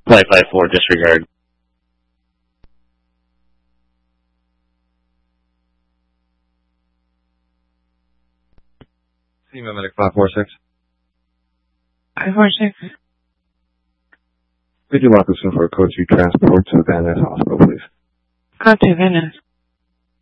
Flight 54, disregard. Female medic 546. 546. Could you lock us in for a code 2 transport to Van Ness Hospital, please? Go to Venice.